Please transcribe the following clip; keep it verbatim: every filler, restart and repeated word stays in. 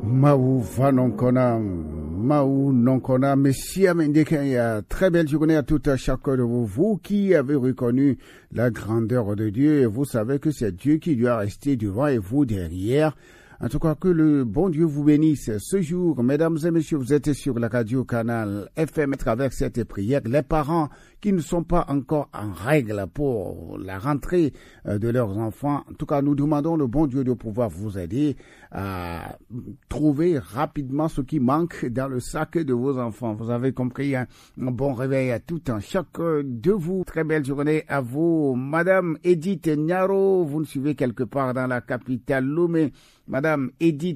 Maou Vanonkona, Maou Nonkona, Messie Amendekaya, très belle journée à tout à chacun de vous, vous qui avez reconnu la grandeur de Dieu, et vous savez que c'est Dieu qui doit rester devant et vous derrière. En tout cas, que le bon Dieu vous bénisse ce jour. Mesdames et messieurs, vous êtes sur la radio Canal F M à travers cette prière. Les parents qui ne sont pas encore en règle pour la rentrée de leurs enfants, en tout cas, nous demandons le bon Dieu de pouvoir vous aider à trouver rapidement ce qui manque dans le sac de vos enfants. Vous avez compris, hein? Un bon réveil à tout un chacun de vous. Très belle journée à vous. Madame Edith Nyaro, vous nous suivez quelque part dans la capitale Lomé. Madame Edith